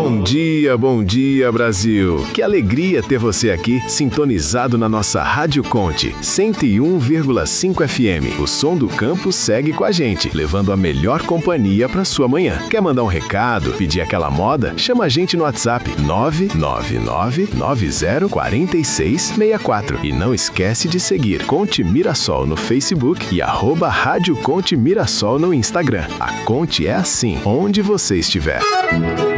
Bom dia, Brasil! Que alegria ter você aqui, sintonizado na nossa Rádio Conte, 101,5 FM. O som do campo segue com a gente, levando a melhor companhia para sua manhã. Quer mandar um recado, pedir aquela moda? Chama a gente no WhatsApp 999904664. E não esquece de seguir Conte Mirassol no Facebook e @Rádio Conte Mirassol no Instagram. A Conte é assim, onde você estiver.